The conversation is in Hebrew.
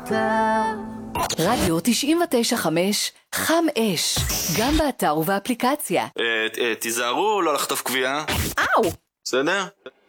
רדיו 99.5 חם אש, גם באתר ובאפליקציה. תיזהרו לא לחטוף קביעה. אאו! בסדר?